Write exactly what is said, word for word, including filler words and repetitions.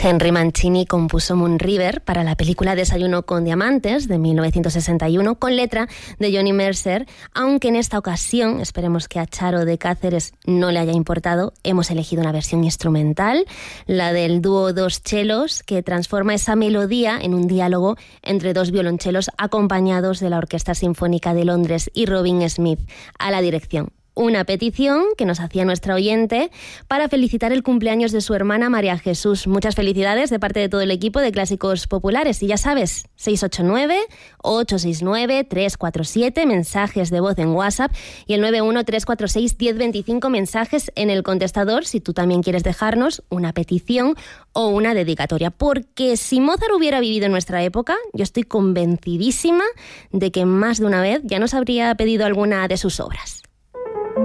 Henry Mancini compuso Moon River para la película Desayuno con Diamantes de mil novecientos sesenta y uno con letra de Johnny Mercer, aunque en esta ocasión, esperemos que a Charo de Cáceres no le haya importado, hemos elegido una versión instrumental, la del dúo Dos Chelos, que transforma esa melodía en un diálogo entre dos violonchelos acompañados de la Orquesta Sinfónica de Londres y Robin Smith a la dirección. Una petición que nos hacía nuestra oyente para felicitar el cumpleaños de su hermana María Jesús. Muchas felicidades de parte de todo el equipo de Clásicos Populares. Y ya sabes, seis ocho nueve, ocho seis nueve, tres cuatro siete, mensajes de voz en WhatsApp y el nueve uno tres cuatro seis, uno cero dos cinco mensajes en el contestador si tú también quieres dejarnos una petición o una dedicatoria. Porque si Mozart hubiera vivido en nuestra época, yo estoy convencidísima de que más de una vez ya nos habría pedido alguna de sus obras.